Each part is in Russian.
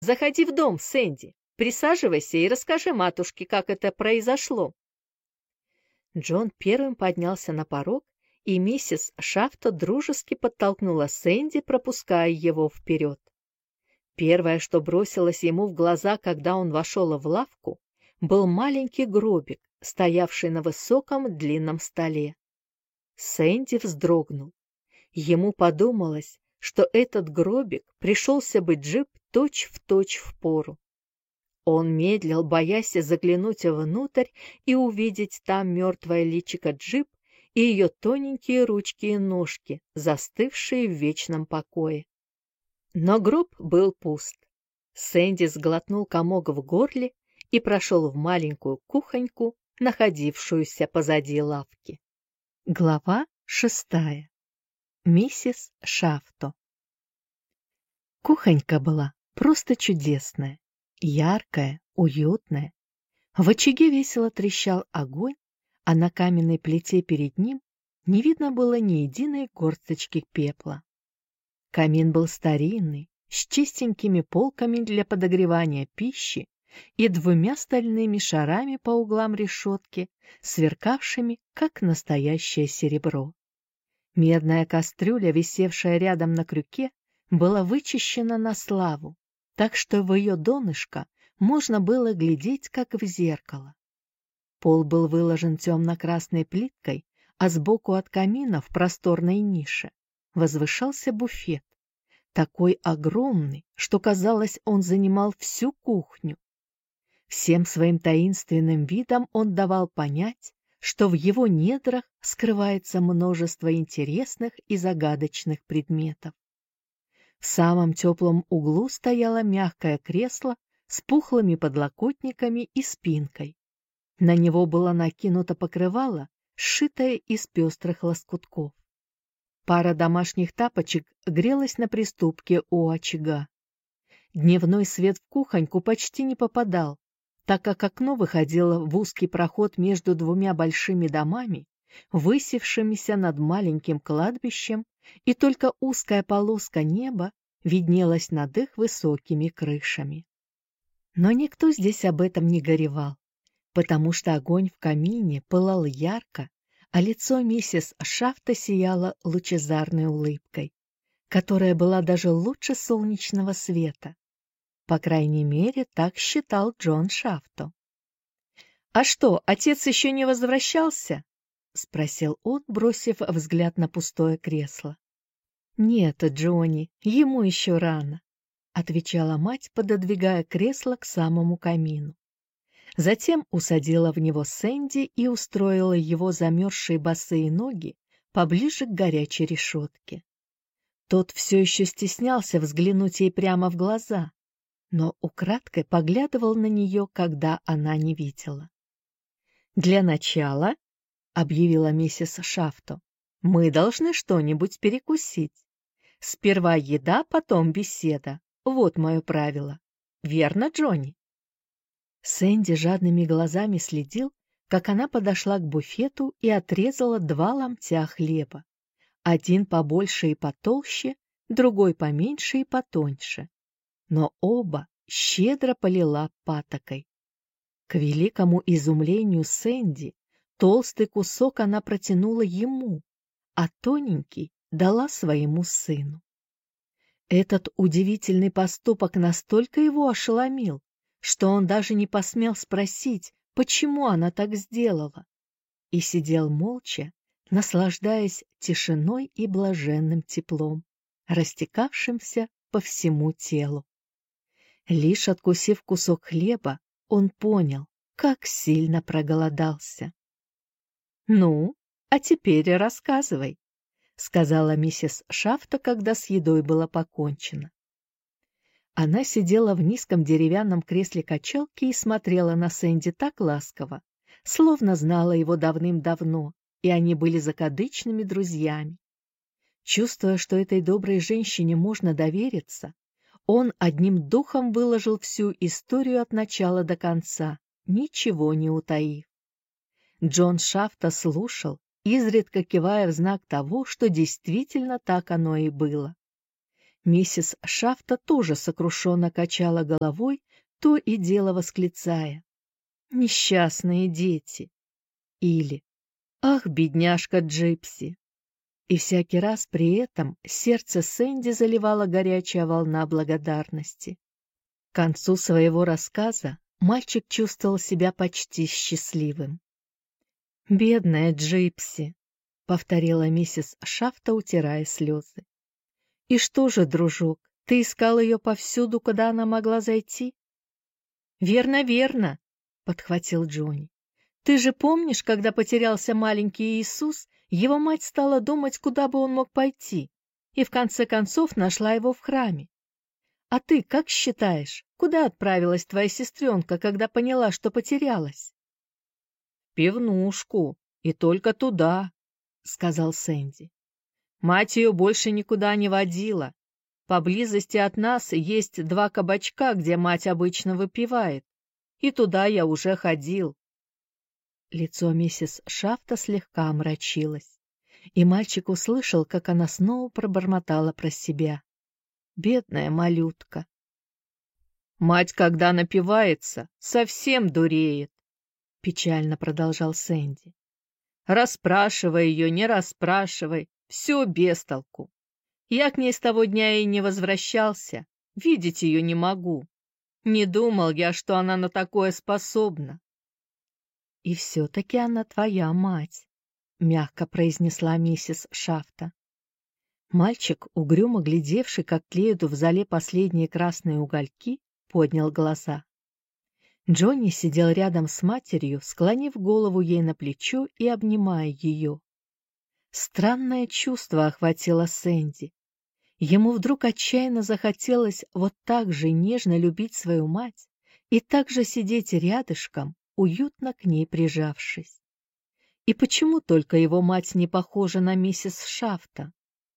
Заходи в дом, Сэнди, присаживайся и расскажи матушке, как это произошло. Джон первым поднялся на порог, и миссис Шафто дружески подтолкнула Сэнди, пропуская его вперед. Первое, что бросилось ему в глаза, когда он вошел в лавку, был маленький гробик, стоявший на высоком длинном столе. Сэнди вздрогнул. Ему подумалось, что этот гробик пришелся бы Джип точь-в-точь впору. Он медлил, боясь заглянуть внутрь и увидеть там мертвое личико Джип и ее тоненькие ручки и ножки, застывшие в вечном покое. Но гроб был пуст. Сэнди сглотнул комок в горле и прошел в маленькую кухоньку, находившуюся позади лавки. Глава 6. Миссис Шафто. Кухонька была просто чудесная, яркая, уютная. В очаге весело трещал огонь, а на каменной плите перед ним не видно было ни единой горсточки пепла. Камин был старинный, с чистенькими полками для подогревания пищи и двумя стальными шарами по углам решетки, сверкавшими, как настоящее серебро. Медная кастрюля, висевшая рядом на крюке, была вычищена на славу, так что в ее донышко можно было глядеть, как в зеркало. Пол был выложен темно-красной плиткой, а сбоку от камина в просторной нише возвышался буфет, такой огромный, что, казалось, он занимал всю кухню. Всем своим таинственным видом он давал понять, что в его недрах скрывается множество интересных и загадочных предметов. В самом теплом углу стояло мягкое кресло с пухлыми подлокотниками и спинкой. На него было накинуто покрывало, сшитое из пестрых лоскутков. Пара домашних тапочек грелась на приступке у очага. Дневной свет в кухоньку почти не попадал, так как окно выходило в узкий проход между двумя большими домами, высевшимися над маленьким кладбищем, и только узкая полоска неба виднелась над их высокими крышами. Но никто здесь об этом не горевал, потому что огонь в камине пылал ярко, а лицо миссис Шафто сияло лучезарной улыбкой, которая была даже лучше солнечного света. По крайней мере, так считал Джон Шафто. «А что, отец еще не возвращался?» — спросил он, бросив взгляд на пустое кресло. «Нет, Джонни, ему еще рано», — отвечала мать, пододвигая кресло к самому камину. Затем усадила в него Сэнди и устроила его замерзшие босые ноги поближе к горячей решетке. Тот все еще стеснялся взглянуть ей прямо в глаза, но украдкой поглядывал на нее, когда она не видела. «Для начала, — объявила миссис Шафто, — мы должны что-нибудь перекусить. Сперва еда, потом беседа. Вот мое правило. Верно, Джонни?» Сэнди жадными глазами следил, как она подошла к буфету и отрезала 2 ломтя хлеба. Один побольше и потолще, другой поменьше и потоньше. Но оба щедро полила патокой. К великому изумлению Сэнди толстый кусок она протянула ему, а тоненький дала своему сыну. Этот удивительный поступок настолько его ошеломил, что он даже не посмел спросить, почему она так сделала, и сидел молча, наслаждаясь тишиной и блаженным теплом, растекавшимся по всему телу. Лишь откусив кусок хлеба, он понял, как сильно проголодался. «Ну, а теперь рассказывай», — сказала миссис Шафто, когда с едой было покончено. Она сидела в низком деревянном кресле качалки и смотрела на Сэнди так ласково, словно знала его давным-давно, и они были закадычными друзьями. Чувствуя, что этой доброй женщине можно довериться, он одним духом выложил всю историю от начала до конца, ничего не утаив. Джон Шафто слушал, изредка кивая в знак того, что действительно так оно и было. Миссис Шафта тоже сокрушенно качала головой, то и дело восклицая: «Несчастные дети!» или «Ах, бедняжка Джипси!» И всякий раз при этом сердце Сэнди заливала горячая волна благодарности. К концу своего рассказа мальчик чувствовал себя почти счастливым. «Бедная Джипси!» — повторила миссис Шафта, утирая слезы. «И что же, дружок, ты искал ее повсюду, куда она могла зайти?» «Верно, верно!» — подхватил Джонни. «Ты же помнишь, когда потерялся маленький Иисус, его мать стала думать, куда бы он мог пойти, и в конце концов нашла его в храме. А ты как считаешь, куда отправилась твоя сестренка, когда поняла, что потерялась?» «В пивнушку, и только туда», — сказал Сэнди. «Мать ее больше никуда не водила. Поблизости от нас есть 2 кабачка, где мать обычно выпивает, и туда я уже ходил». Лицо миссис Шафта слегка омрачилось, и мальчик услышал, как она снова пробормотала про себя: «Бедная малютка». «Мать, когда напивается, совсем дуреет», — печально продолжал Сэнди. «Расспрашивай ее, не расспрашивай, все без толку. Я к ней с того дня и не возвращался, видеть ее не могу. Не думал я, что она на такое способна». «И все-таки она твоя мать», — мягко произнесла миссис Шафта. Мальчик, угрюмо глядевший, как тлеют в зале последние красные угольки, поднял глаза. Джонни сидел рядом с матерью, склонив голову ей на плечо и обнимая ее. Странное чувство охватило Сэнди. Ему вдруг отчаянно захотелось вот так же нежно любить свою мать и так же сидеть рядышком, уютно к ней прижавшись. И почему только его мать не похожа на миссис Шафта?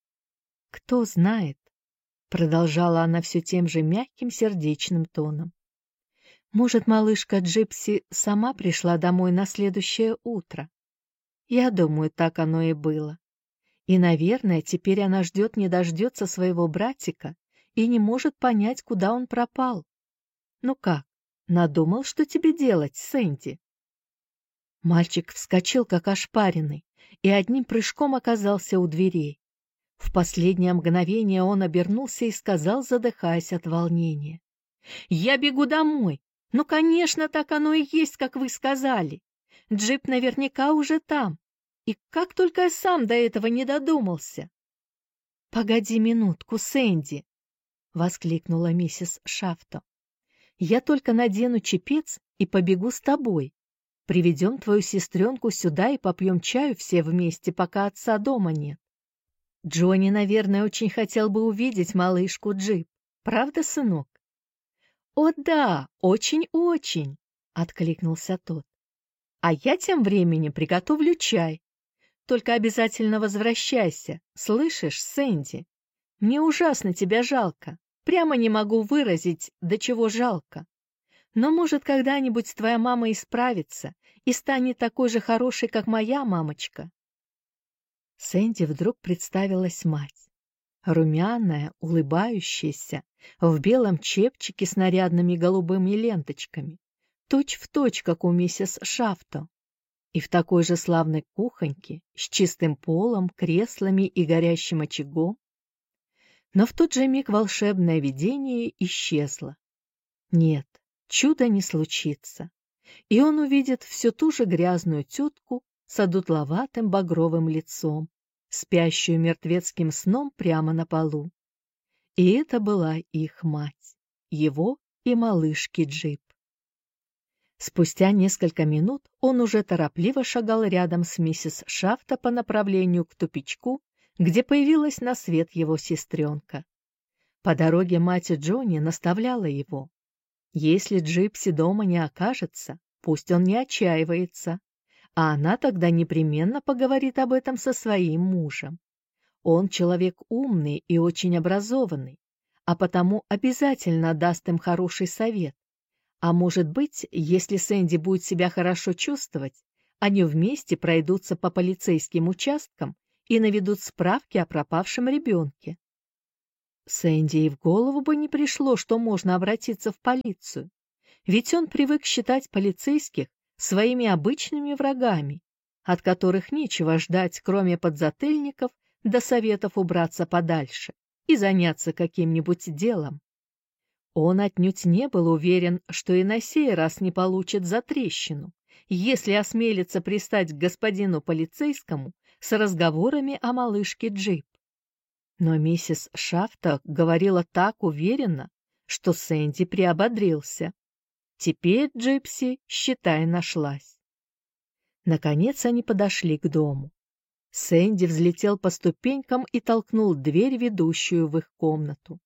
«Кто знает», — продолжала она все тем же мягким сердечным тоном. «Может, малышка Джипси сама пришла домой на следующее утро? Я думаю, так оно и было. И, наверное, теперь она ждет не дождется своего братика и не может понять, куда он пропал. Ну как, надумал, что тебе делать, Сэнди?» Мальчик вскочил, как ошпаренный, и одним прыжком оказался у дверей. В последнее мгновение он обернулся и сказал, задыхаясь от волнения: «Я бегу домой. Ну, конечно, так оно и есть, как вы сказали. Джип наверняка уже там. И как только я сам до этого не додумался!» «Погоди минутку, Сэнди!» — воскликнула миссис Шафто. «Я только надену чепец и побегу с тобой. Приведем твою сестренку сюда и попьем чаю все вместе, пока отца дома нет. Джонни, наверное, очень хотел бы увидеть малышку Джип. Правда, сынок?» «О да, очень-очень!» — откликнулся тот. «А я тем временем приготовлю чай. Только обязательно возвращайся, слышишь, Сэнди? Мне ужасно тебя жалко. Прямо не могу выразить, до чего жалко. Но, может, когда-нибудь твоя мама исправится и станет такой же хорошей, как моя мамочка». Сэнди вдруг представилась мать. Румяная, улыбающаяся, в белом чепчике с нарядными голубыми ленточками, точь-в-точь, как у миссис Шафто, и в такой же славной кухоньке, с чистым полом, креслами и горящим очагом. Но в тот же миг волшебное видение исчезло. Нет, чуда не случится, и он увидит всю ту же грязную тетку с одутловатым багровым лицом, спящую мертвецким сном прямо на полу. И это была их мать, его и малышки Джип. Спустя несколько минут он уже торопливо шагал рядом с миссис Шафта по направлению к тупичку, где появилась на свет его сестренка. По дороге мать Джонни наставляла его: если Джипси дома не окажется, пусть он не отчаивается, а она тогда непременно поговорит об этом со своим мужем. Он человек умный и очень образованный, а потому обязательно даст им хороший совет. А может быть, если Сэнди будет себя хорошо чувствовать, они вместе пройдутся по полицейским участкам и наведут справки о пропавшем ребенке. Сэнди и в голову бы не пришло, что можно обратиться в полицию, ведь он привык считать полицейских своими обычными врагами, от которых нечего ждать, кроме подзатыльников до советов убраться подальше и заняться каким-нибудь делом. Он отнюдь не был уверен, что и на сей раз не получит затрещину, если осмелится пристать к господину полицейскому с разговорами о малышке Джип. Но миссис Шафта говорила так уверенно, что Сэнди приободрился. Теперь Джипси, считай, нашлась. Наконец они подошли к дому. Сэнди взлетел по ступенькам и толкнул дверь, ведущую в их комнату.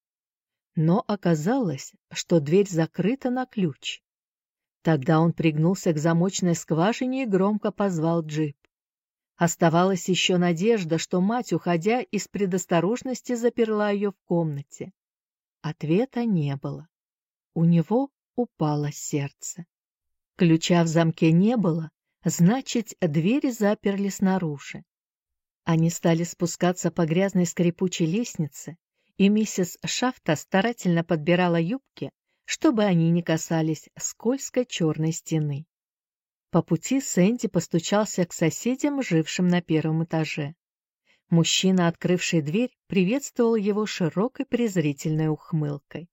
Но оказалось, что дверь закрыта на ключ. Тогда он пригнулся к замочной скважине и громко позвал Джип. Оставалась еще надежда, что мать, уходя, из предосторожности заперла ее в комнате. Ответа не было. У него упало сердце. Ключа в замке не было, значит, двери заперли снаружи. Они стали спускаться по грязной скрипучей лестнице, и миссис Шафта старательно подбирала юбки, чтобы они не касались скользкой черной стены. По пути Сэнди постучался к соседям, жившим на первом этаже. Мужчина, открывший дверь, приветствовал его широкой презрительной ухмылкой.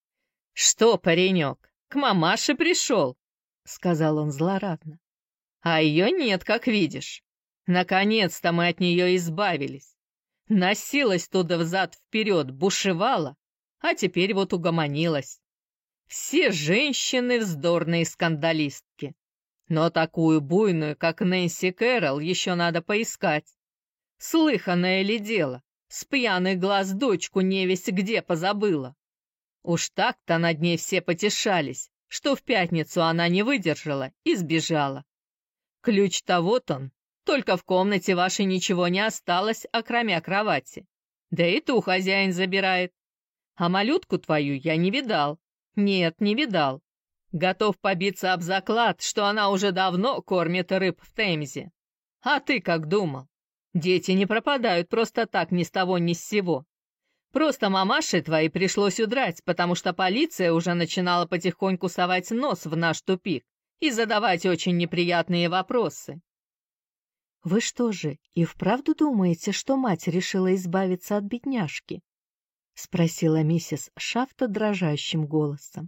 — Что, паренек, к мамаше пришел? — сказал он злорадно. — А ее нет, как видишь. Наконец-то мы от нее избавились. Носилась туда взад-вперед, бушевала, а теперь вот угомонилась. Все женщины вздорные скандалистки. Но такую буйную, как Нэнси Кэрролл, еще надо поискать. Слыханное ли дело, с пьяных глаз дочку невесть где позабыла. Уж так-то над ней все потешались, что в пятницу она не выдержала и сбежала. Ключ-то вот он, только в комнате вашей ничего не осталось, окромя кровати. Да и ту хозяин забирает. А малютку твою я не видал. Нет, не видал. Готов побиться об заклад, что она уже давно кормит рыб в Темзе. А ты как думал? Дети не пропадают просто так ни с того ни с сего. Просто мамаше твоей пришлось удрать, потому что полиция уже начинала потихоньку совать нос в наш тупик и задавать очень неприятные вопросы. — Вы что же, и вправду думаете, что мать решила избавиться от бедняжки? — спросила миссис Шафта дрожащим голосом.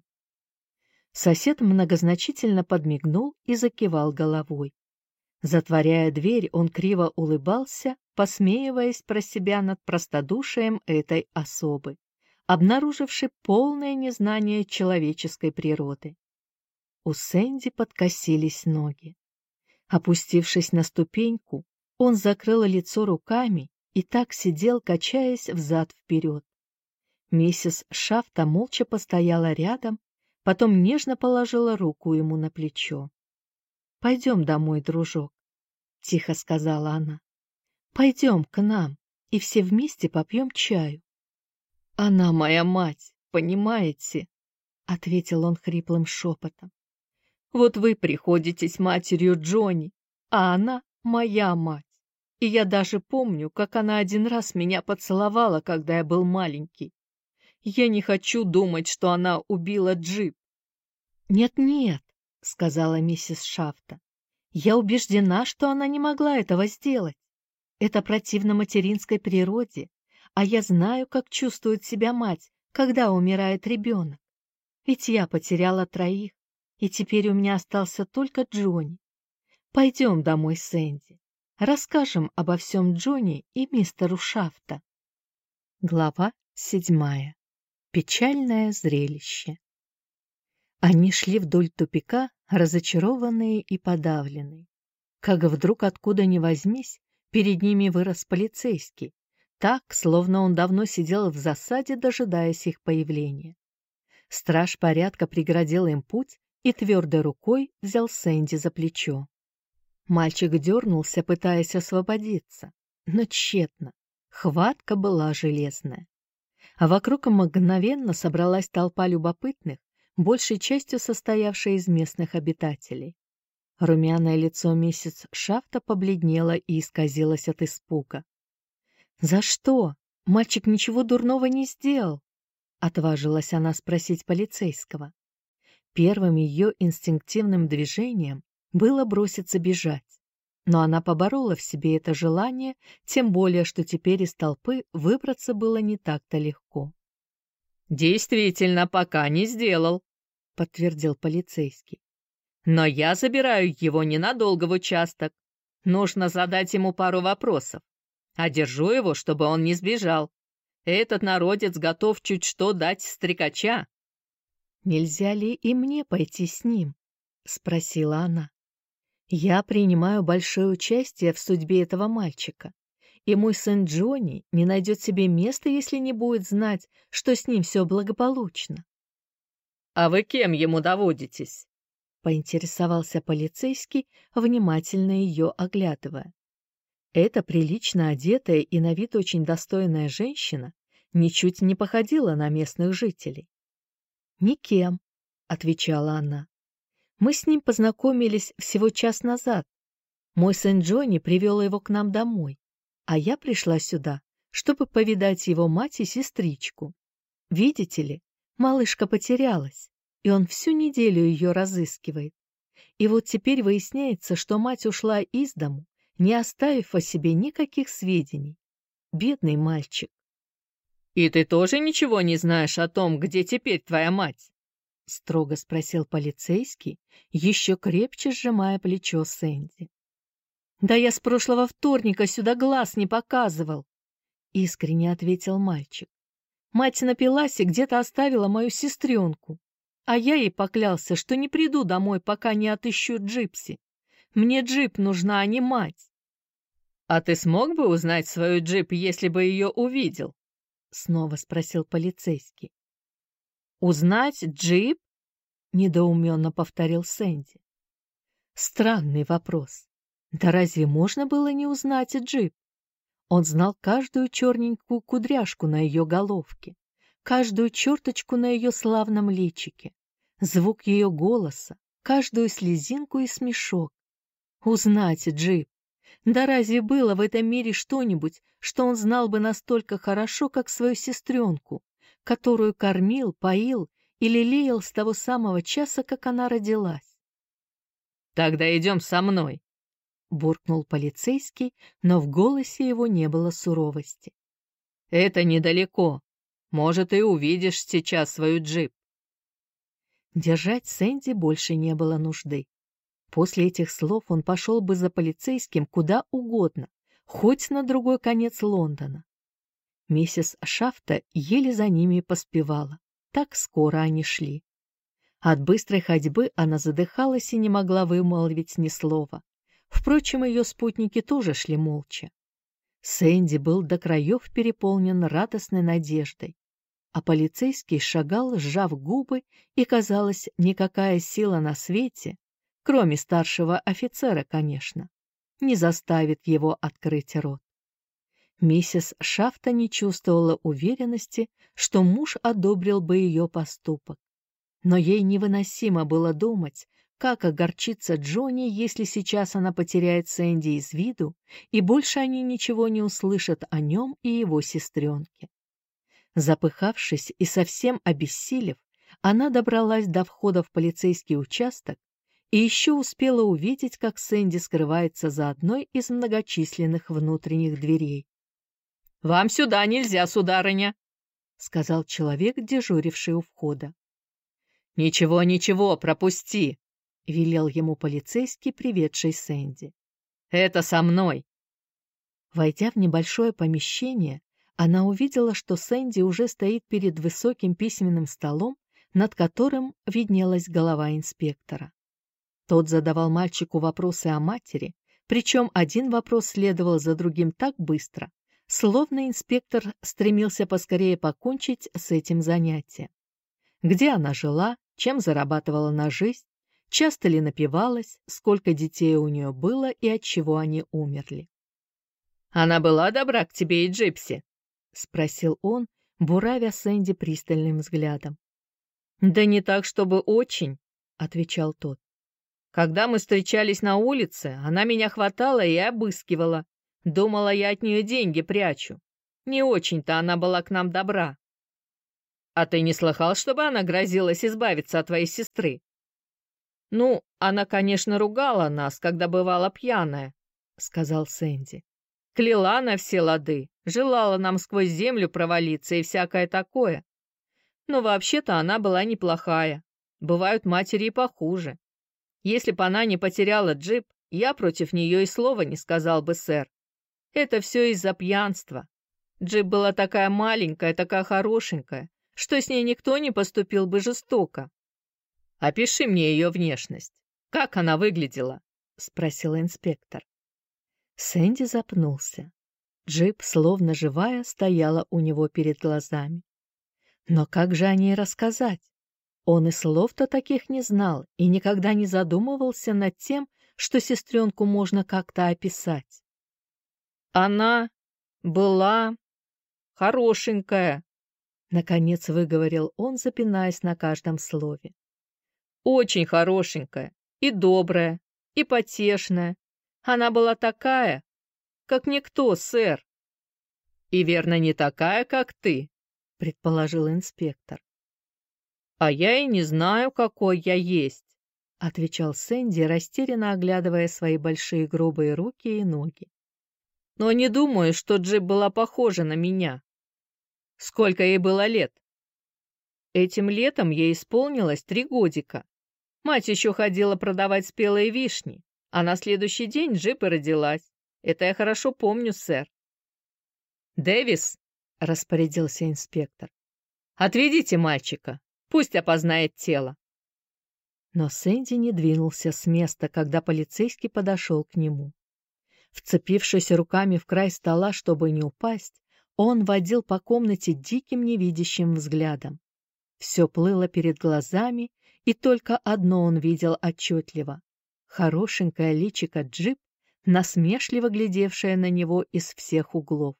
Сосед многозначительно подмигнул и закивал головой. Затворяя дверь, он криво улыбался, посмеиваясь про себя над простодушием этой особы, обнаружившей полное незнание человеческой природы. У Сэнди подкосились ноги. Опустившись на ступеньку, он закрыл лицо руками и так сидел, качаясь взад-вперед. Миссис Шафта молча постояла рядом, потом нежно положила руку ему на плечо. — Пойдем домой, дружок, — тихо сказала она. — Пойдем к нам, и все вместе попьем чаю. — Она моя мать, понимаете? — ответил он хриплым шепотом. — Вот вы приходитесь матерью Джонни, а она моя мать. И я даже помню, как она один раз меня поцеловала, когда я был маленький. Я не хочу думать, что она убила Джип. «Нет-нет», — сказала миссис Шафта, — «я убеждена, что она не могла этого сделать. Это противно материнской природе, а я знаю, как чувствует себя мать, когда умирает ребенок. Ведь я потеряла 3, и теперь у меня остался только Джонни. Пойдем домой, Сэнди. Расскажем обо всем Джонни и мистеру Шафта». Глава 7. Печальное зрелище. Они шли вдоль тупика, разочарованные и подавленные. Как вдруг, откуда ни возьмись, перед ними вырос полицейский, так, словно он давно сидел в засаде, дожидаясь их появления. Страж порядка преградил им путь и твердой рукой взял Сэнди за плечо. Мальчик дернулся, пытаясь освободиться, но тщетно. Хватка была железная. А вокруг мгновенно собралась толпа любопытных, большей частью состоявшая из местных обитателей. Румяное лицо миссис Шафта побледнело и исказилось от испуга. «За что? Мальчик ничего дурного не сделал, отважилась она спросить полицейского. Первым ее инстинктивным движением было броситься бежать. Но она поборола в себе это желание, тем более, что теперь из толпы выбраться было не так-то легко. «Действительно, пока не сделал», — подтвердил полицейский. «Но я забираю его ненадолго в участок. Нужно задать ему пару вопросов. А держу его, чтобы он не сбежал. Этот народец готов чуть что дать стрекача». «Нельзя ли и мне пойти с ним?» — спросила она. «Я принимаю большое участие в судьбе этого мальчика, и мой сын Джонни не найдет себе места, если не будет знать, что с ним все благополучно». «А вы кем ему доводитесь?» — поинтересовался полицейский, внимательно ее оглядывая. Эта прилично одетая и на вид очень достойная женщина ничуть не походила на местных жителей. «Никем», — отвечала она. «Мы с ним познакомились всего час назад. Мой сын Джонни привел его к нам домой, а я пришла сюда, чтобы повидать его мать и сестричку. Видите ли, малышка потерялась, и он всю неделю ее разыскивает. И вот теперь выясняется, что мать ушла из дому, не оставив о себе никаких сведений. Бедный мальчик». «И ты тоже ничего не знаешь о том, где теперь твоя мать?» — строго спросил полицейский, еще крепче сжимая плечо Сэнди. «Да я с прошлого вторника сюда глаз не показывал», — искренне ответил мальчик. «Мать напилась и где-то оставила мою сестренку, а я ей поклялся, что не приду домой, пока не отыщу Джипси. Мне Джип нужна, а не мать». «А ты смог бы узнать свою Джип, если бы ее увидел?» — снова спросил полицейский. «Узнать Джип?» — недоуменно повторил Сэнди. Странный вопрос. Да разве можно было не узнать Джип? Он знал каждую черненькую кудряшку на ее головке, каждую черточку на ее славном личике, звук ее голоса, каждую слезинку и смешок. Узнать Джип. Да разве было в этом мире что-нибудь, что он знал бы настолько хорошо, как свою сестренку, которую кормил, поил и лелеял с того самого часа, как она родилась? «Тогда идем со мной», — буркнул полицейский, но в голосе его не было суровости. «Это недалеко. Может, и увидишь сейчас свою Джип». Держать Сэнди больше не было нужды. После этих слов он пошел бы за полицейским куда угодно, хоть на другой конец Лондона. Миссис Шафта еле за ними поспевала. Так скоро они шли. От быстрой ходьбы она задыхалась и не могла вымолвить ни слова. Впрочем, ее спутники тоже шли молча. Сэнди был до краев переполнен радостной надеждой, а полицейский шагал, сжав губы, и, казалось, никакая сила на свете, кроме старшего офицера, конечно, не заставит его открыть рот. Миссис Шафта не чувствовала уверенности, что муж одобрил бы ее поступок. Но ей невыносимо было думать, как огорчится Джонни, если сейчас она потеряет Сэнди из виду, и больше они ничего не услышат о нем и его сестренке. Запыхавшись и совсем обессилев, она добралась до входа в полицейский участок и еще успела увидеть, как Сэнди скрывается за одной из многочисленных внутренних дверей. «Вам сюда нельзя, сударыня», — сказал человек, дежуривший у входа. «Ничего, ничего, пропусти», — велел ему полицейский, приведший Сэнди. «Это со мной». Войдя в небольшое помещение, она увидела, что Сэнди уже стоит перед высоким письменным столом, над которым виднелась голова инспектора. Тот задавал мальчику вопросы о матери, причем один вопрос следовал за другим так быстро, словно инспектор стремился поскорее покончить с этим занятием. Где она жила, чем зарабатывала на жизнь, часто ли напивалась, сколько детей у нее было и от чего они умерли. «Она была добра к тебе и Джипси?» — спросил он, буравя Сэнди пристальным взглядом. «Да не так, чтобы очень», — отвечал тот. «Когда мы встречались на улице, она меня хватала и обыскивала. Думала, я от нее деньги прячу. Не очень-то она была к нам добра. А ты не слыхал, чтобы она грозилась избавиться от твоей сестры? Ну, она, конечно, ругала нас, когда бывала пьяная, сказал Сэнди. Кляла на все лады, желала нам сквозь землю провалиться и всякое такое. Но вообще-то она была неплохая. Бывают матери и похуже. Если бы она не потеряла джип, я против нее и слова не сказал бы, сэр. Это все из-за пьянства. Джип была такая маленькая, такая хорошенькая, что с ней никто не поступил бы жестоко. «Опиши мне ее внешность. Как она выглядела?» — спросил инспектор. Сэнди запнулся. Джип, словно живая, стояла у него перед глазами. Но как же о ней рассказать? Он и слов-то таких не знал и никогда не задумывался над тем, что сестренку можно как-то описать. «Она была хорошенькая», — наконец выговорил он, запинаясь на каждом слове. «Очень хорошенькая и добрая, и потешная. Она была такая, как никто, сэр». «И верно, не такая, как ты», — предположил инспектор. «А я и не знаю, какой я есть», — отвечал Сэнди, растерянно оглядывая свои большие грубые руки и ноги. «Но не думаю, что Джип была похожа на меня. Сколько ей было лет?» «Этим летом ей исполнилось 3 годика. Мать еще ходила продавать спелые вишни, а на следующий день Джип и родилась. Это я хорошо помню, сэр». «Дэвис», — распорядился инспектор, — «отведите мальчика, пусть опознает тело». Но Сэнди не двинулся с места, когда полицейский подошел к нему. Вцепившись руками в край стола, чтобы не упасть, он водил по комнате диким невидящим взглядом. Все плыло перед глазами, и только одно он видел отчетливо — хорошенькое личико Джип, насмешливо глядевшее на него из всех углов.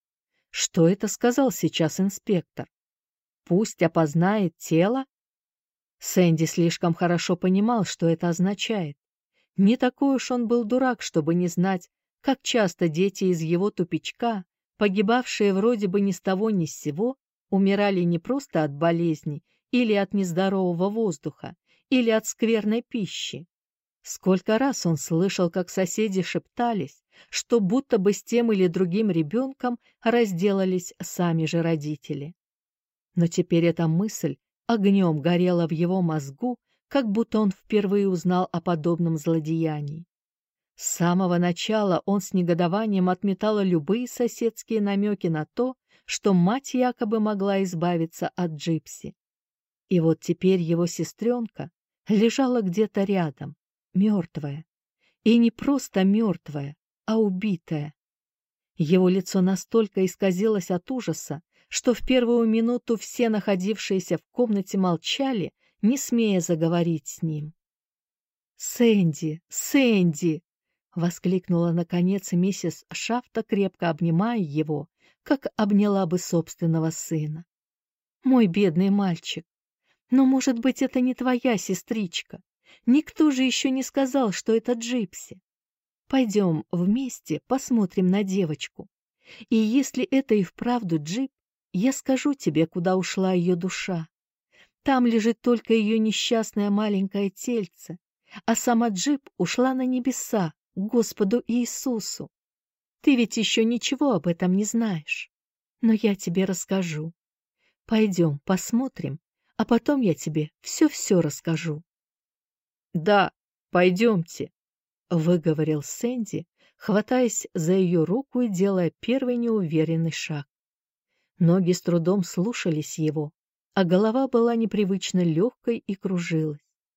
Что это сказал сейчас инспектор? Пусть опознает тело? Сэнди слишком хорошо понимал, что это означает. Не такой уж он был дурак, чтобы не знать, как часто дети из его тупичка, погибавшие вроде бы ни с того ни с сего, умирали не просто от болезней или от нездорового воздуха, или от скверной пищи. Сколько раз он слышал, как соседи шептались, что будто бы с тем или другим ребенком разделались сами же родители. Но теперь эта мысль огнем горела в его мозгу, как будто он впервые узнал о подобном злодеянии. С самого начала он с негодованием отметал любые соседские намеки на то, что мать якобы могла избавиться от Джипси. И вот теперь его сестренка лежала где-то рядом, мертвая. И не просто мертвая, а убитая. Его лицо настолько исказилось от ужаса, что в первую минуту все находившиеся в комнате молчали, не смея заговорить с ним. «Сэнди! Сэнди!» — воскликнула наконец миссис Шафта, крепко обнимая его, как обняла бы собственного сына. «Мой бедный мальчик! Но, может быть, это не твоя сестричка? Никто же еще не сказал, что это Джипси. Пойдем вместе посмотрим на девочку. И если это и вправду Джип, я скажу тебе, куда ушла ее душа. Там лежит только ее несчастное маленькое тельце, а сама Джип ушла на небеса, к Господу Иисусу. Ты ведь еще ничего об этом не знаешь, но я тебе расскажу. Пойдем посмотрим, а потом я тебе все-все расскажу». «Да, пойдемте», — выговорил Сэнди, хватаясь за ее руку и делая первый неуверенный шаг. Ноги с трудом слушались его, а голова была непривычно легкой и кружилась.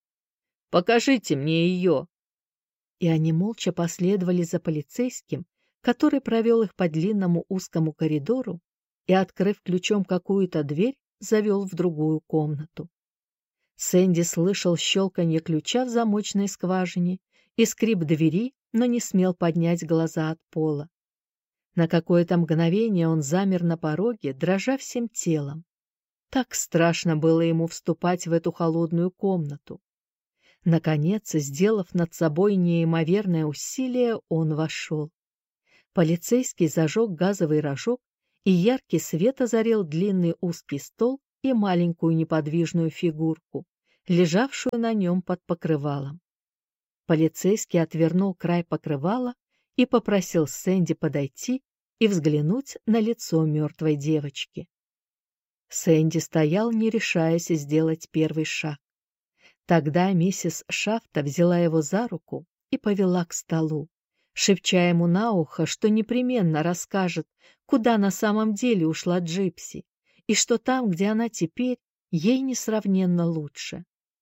«Покажите мне ее». И они молча последовали за полицейским, который провел их по длинному узкому коридору и, открыв ключом какую-то дверь, завел в другую комнату. Сэнди слышал щелканье ключа в замочной скважине и скрип двери, но не смел поднять глаза от пола. На какое-то мгновение он замер на пороге, дрожа всем телом. Так страшно было ему вступать в эту холодную комнату. Наконец, сделав над собой неимоверное усилие, он вошел. Полицейский зажег газовый рожок и яркий свет озарил длинный узкий стол и маленькую неподвижную фигурку, лежавшую на нем под покрывалом. Полицейский отвернул край покрывала и попросил Сэнди подойти и взглянуть на лицо мертвой девочки. Сэнди стоял, не решаясь сделать первый шаг. Тогда миссис Шафта взяла его за руку и повела к столу, шепча ему на ухо, что непременно расскажет, куда на самом деле ушла Джипси, и что там, где она теперь, ей несравненно лучше.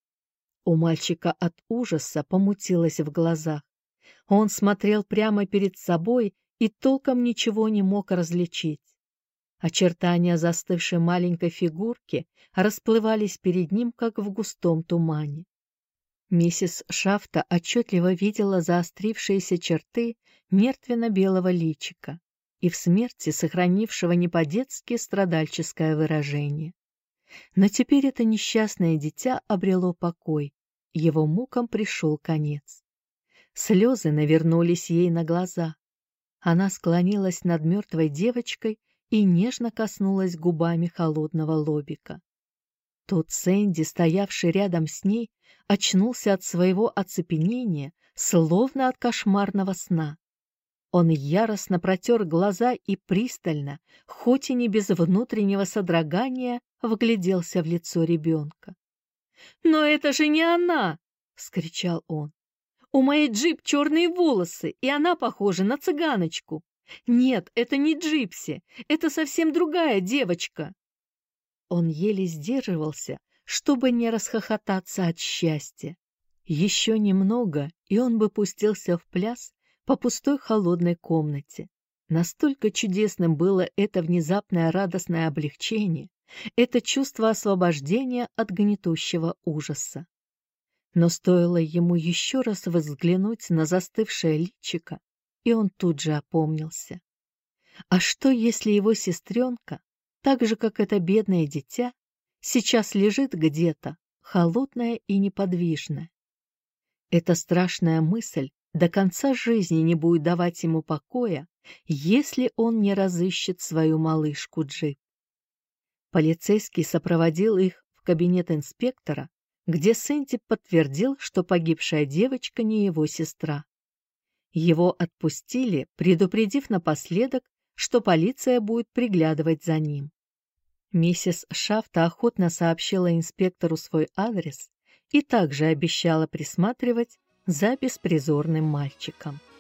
У мальчика от ужаса помутилось в глазах. Он смотрел прямо перед собой и толком ничего не мог различить. Очертания застывшей маленькой фигурки расплывались перед ним, как в густом тумане. Миссис Шафта отчетливо видела заострившиеся черты мертвенно-белого личика и в смерти сохранившего не по-детски страдальческое выражение. Но теперь это несчастное дитя обрело покой, его мукам пришел конец. Слезы навернулись ей на глаза. Она склонилась над мертвой девочкой и нежно коснулась губами холодного лобика. Тут Сэнди, стоявший рядом с ней, очнулся от своего оцепенения, словно от кошмарного сна. Он яростно протер глаза и пристально, хоть и не без внутреннего содрогания, вгляделся в лицо ребенка. «Но это же не она!» — вскричал он. «У моей Джип черные волосы, и она похожа на цыганочку. Нет, это не Джипси, это совсем другая девочка». Он еле сдерживался, чтобы не расхохотаться от счастья. Еще немного, и он бы пустился в пляс по пустой холодной комнате. Настолько чудесным было это внезапное радостное облегчение, это чувство освобождения от гнетущего ужаса. Но стоило ему еще раз взглянуть на застывшее личико, и он тут же опомнился. А что, если его сестренка, так же, как это бедное дитя, сейчас лежит где-то, холодная и неподвижная? Эта страшная мысль до конца жизни не будет давать ему покоя, если он не разыщет свою малышку Джип. Полицейский сопроводил их в кабинет инспектора, где Сэнди подтвердил, что погибшая девочка не его сестра. Его отпустили, предупредив напоследок, что полиция будет приглядывать за ним. Миссис Шафта охотно сообщила инспектору свой адрес и также обещала присматривать за беспризорным мальчиком.